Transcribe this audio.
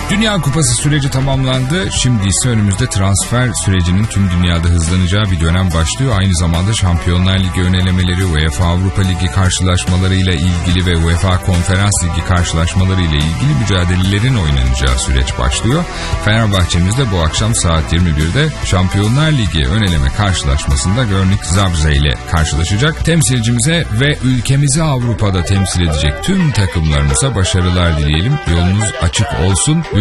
Dünya Kupası süreci tamamlandı. Şimdi ise önümüzde transfer sürecinin tüm dünyada hızlanacağı bir dönem başlıyor. Aynı zamanda Şampiyonlar Ligi ön elemeleri, UEFA Avrupa Ligi karşılaşmalarıyla ilgili ve UEFA Konferans Ligi karşılaşmalarıyla ilgili mücadelelerin oynanacağı süreç başlıyor. Fenerbahçe'miz de bu akşam saat 21'de Şampiyonlar Ligi ön eleme karşılaşmasında Görnik Zabrze ile karşılaşacak. Temsilcimize ve ülkemizi Avrupa'da temsil edecek tüm takımlarımıza başarılar dileyelim. Yolunuz açık olsun.